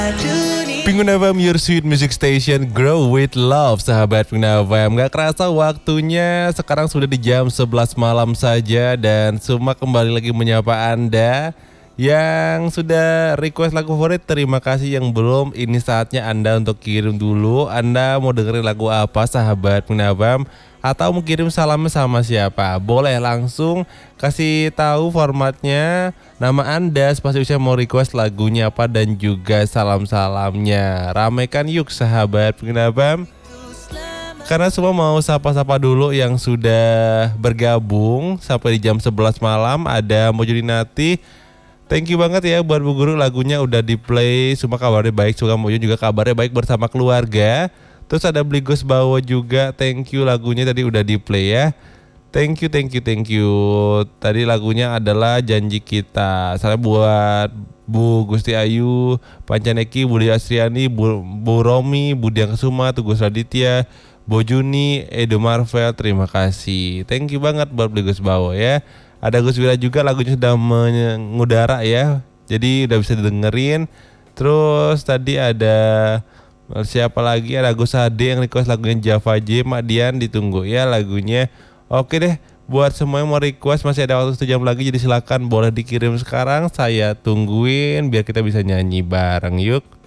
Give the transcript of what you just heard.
Pengguna FM, your sweet music station, grow with love. Sahabat Pengguna FM, gak kerasa waktunya sekarang sudah di jam 11 malam saja. Dan Suma kembali lagi menyapa Anda yang sudah request lagu favorit. Terima kasih, yang belum, ini saatnya Anda untuk kirim dulu. Anda mau dengerin lagu apa, sahabat Pengguna FM? Atau mau kirim salamnya sama siapa? Boleh langsung kasih tahu formatnya, nama Anda, spasi usia, mau request lagunya apa, dan juga salam-salamnya. Ramaikan yuk sahabat Pengguna FM, karena semua mau sapa-sapa dulu yang sudah bergabung sampai di jam 11 malam. Ada Mojodinati, thank you banget ya buat Bu Guru, lagunya udah di play. Semua kabarnya baik, juga Mojo juga kabarnya baik bersama keluarga. Terus ada Bligos Bawo juga, thank you, lagunya tadi udah di play ya. Thank you. Tadi lagunya adalah Janji Kita. Salam buat Bu Gusti Ayu, Pancaneki, Budi Astriani, Bu Romi, Budiang Kesuma, Tugus Raditya, Bu Juni, Edo Marvel, terima kasih. Thank you banget buat Bligos Bawo ya. Ada Gus Wira juga, lagunya sudah mengudara ya, jadi udah bisa didengerin. Terus tadi ada siapa lagi, ada Gus Ade yang request lagunya Java J. Mak Dian, ditunggu ya lagunya. Oke deh, buat semua yang mau request masih ada waktu 1 jam lagi, jadi silakan boleh dikirim sekarang. Saya tungguin biar kita bisa nyanyi bareng, yuk.